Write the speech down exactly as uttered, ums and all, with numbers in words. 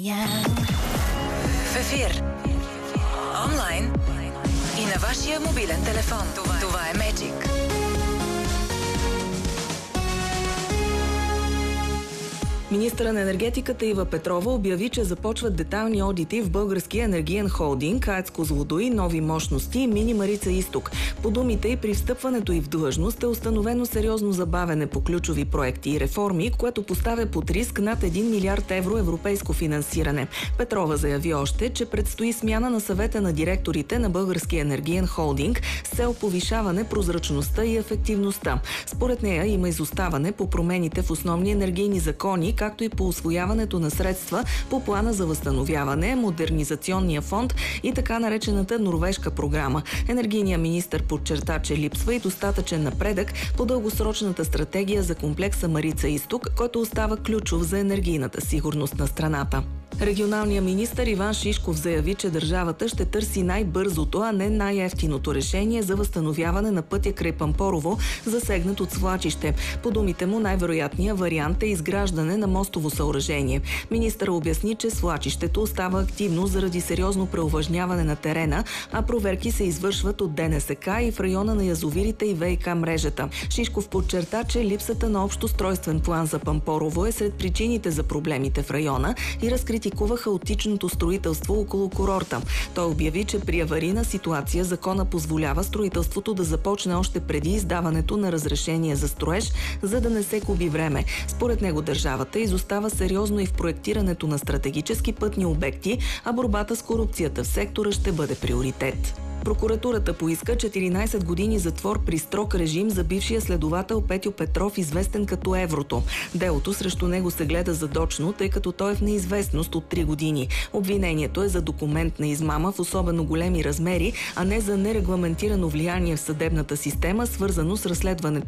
В ефир. Онлайн и на вашия мобилен телефон. Това, Това е Magic. Министърът на енергетиката Ива Петрова обяви, че започват детайлни одити в Българския енергиен холдинг, АЕЦ Козлодуй, нови мощности и Мини Марица изток. По думите и при встъпването й в длъжност е установено сериозно забавене по ключови проекти и реформи, което поставя под риск над един милиард евро европейско финансиране. Петрова заяви още, че предстои смяна на съвета на директорите на Българския енергиен холдинг с цел повишаване прозрачността и ефективността. Според нея има изоставане по промените в основни енергийни закони, както и по усвояването на средства по плана за възстановяване, модернизационния фонд и така наречената норвежка програма. Енергийният министър подчерта, че липсва и достатъчен напредък по дългосрочната стратегия за комплекса Марица изток, който остава ключов за енергийната сигурност на страната. Регионалният министър Иван Шишков заяви, че държавата ще търси най-бързото, а не най-евтиното решение за възстановяване на пътя край Пампорово, засегнат от свлачище. По думите му, най-вероятният вариант е изграждане на мостово съоръжение. Министърът обясни, че свлачището остава активно заради сериозно преувлажняване на терена, а проверки се извършват от ДНСК и в района на язовирите и ВиК мрежата. Шишков подчерта, че липсата на общ устройствен план за Пампорово е сред причините за проблемите в района и разкритикува хаотичното строителство около курорта. Той обяви, че при аварийна ситуация закона позволява строителството да започне още преди издаването на разрешение за строеж, за да не се губи време. Според него държавата изостава сериозно и в проектирането на стратегически пътни обекти, а борбата с корупцията в сектора ще бъде приоритет. Прокуратурата поиска четиринайсет години затвор при строг режим за бившия следовател Петьо Петров, известен като Еврото. Делото срещу него се гледа задочно, тъй като той е в неизвестност от три години. Обвинението е за документна измама в особено големи размери, а не за нерегламентирано влияние в съдебната система, свързано с разследването